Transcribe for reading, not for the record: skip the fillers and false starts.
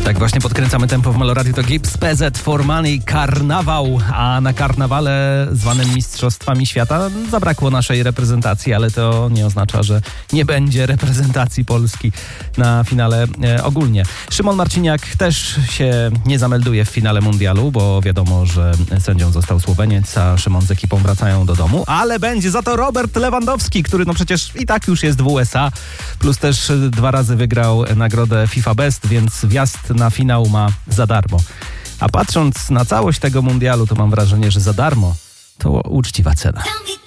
Tak właśnie podkręcamy tempo w Meloradio. To Gibbs, PZ, For Money, Karnawał. A na karnawale zwanym Mistrzostwami Świata zabrakło naszej reprezentacji, ale to nie oznacza, że nie będzie reprezentacji Polski na finale ogólnie. Szymon Marciniak też się nie zamelduje w finale mundialu, bo wiadomo, że sędzią został Słoweniec, a Szymon z ekipą wracają do domu, ale będzie za to Robert Lewandowski, który no przecież i tak już jest w USA, plus też 2 razy wygrał nagrodę FIFA Best, więc wjazd na finał ma za darmo. A patrząc na całość tego mundialu, to mam wrażenie, że za darmo to uczciwa cena.